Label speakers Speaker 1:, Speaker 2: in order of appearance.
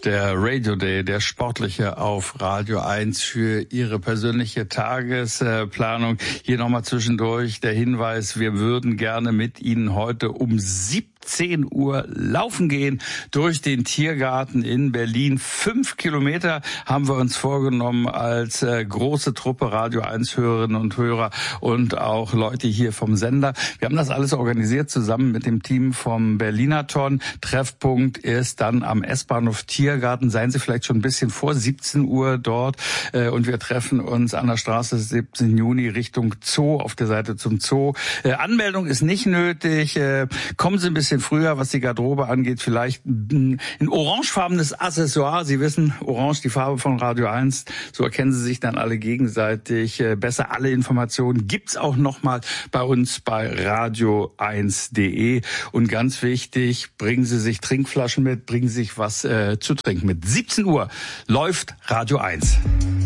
Speaker 1: Der Radio Day, der sportliche auf Radio 1 für Ihre persönliche Tagesplanung. Hier nochmal zwischendurch der Hinweis, wir würden gerne mit Ihnen heute um 17 Uhr laufen gehen durch den Tiergarten in Berlin. 5 Kilometer haben wir uns vorgenommen als große Truppe Radio 1 Hörerinnen und Hörer und auch Leute hier vom Sender. Wir haben das alles organisiert zusammen mit dem Team vom Berlinathon. Treffpunkt ist dann am S-Bahnhof Tiergarten. Seien Sie vielleicht schon ein bisschen vor 17 Uhr dort. Und wir treffen uns an der Straße 17. Juni Richtung Zoo, auf der Seite zum Zoo. Anmeldung ist nicht nötig. Kommen Sie ein bisschen früher, was die Garderobe angeht. Vielleicht ein orangefarbenes Accessoire. Sie wissen, orange die Farbe von Radio 1. So erkennen Sie sich dann alle gegenseitig besser. Alle Informationen gibt's auch nochmal bei uns bei radio1.de. Und ganz wichtig, bringen Sie sich Trinkflaschen mit, bringen Sie sich was zu trinken mit. 17 Uhr läuft Radio 1.